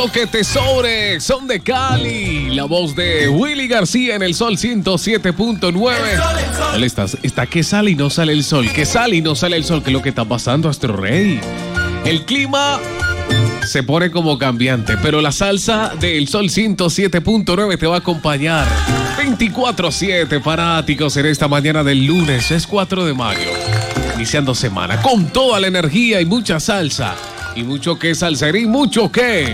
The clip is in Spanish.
Lo que te sobre, son de Cali. La voz de Willy García en el Sol 107.9. Está que sale y no sale el sol, que sale y no sale el sol. ¿Qué es lo que está pasando, Astro Rey? El clima se pone como cambiante, pero la salsa del Sol 107.9 te va a acompañar 24/7, fanáticos, en esta mañana del lunes. Es 4 de mayo, iniciando semana con toda la energía y mucha salsa. Y mucho que salserín, mucho que